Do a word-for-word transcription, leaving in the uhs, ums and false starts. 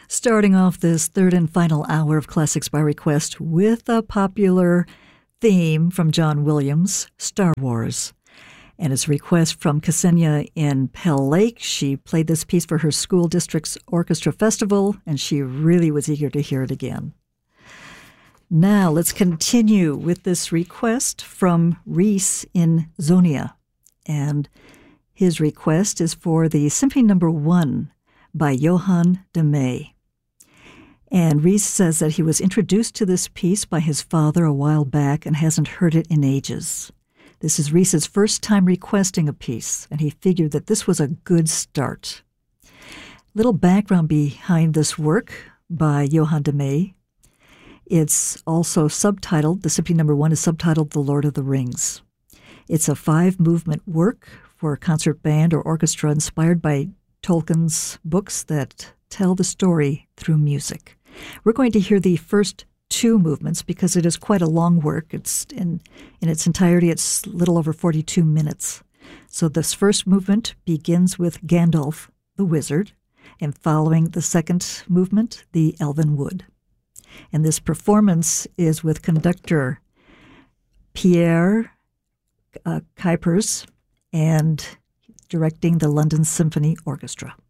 Starting off this third and final hour of Classics by Request with a popular theme from John Williams, Star Wars. And it's a request from Ksenia in Pell Lake. She played this piece for her school district's orchestra festival, and she really was eager to hear it again. Now let's continue with this request from Reese in Zonia. And his request is for the Symphony Number One by Johann de May. And Reese says that he was introduced to this piece by his father a while back and hasn't heard it in ages. This is Reese's first time requesting a piece, and he figured that this was a good start. Little background behind this work by Johann de May. It's also subtitled, the Symphony Number One is subtitled The Lord of the Rings. It's a five-movement work for a concert band or orchestra inspired by Tolkien's books that tell the story through music. We're going to hear the first two movements because it is quite a long work. It's in, in its entirety, it's a little over forty-two minutes. So this first movement begins with Gandalf the Wizard, and following the second movement, the Elven Wood. And this performance is with conductor Pierre uh, Kuipers and directing the London Symphony Orchestra.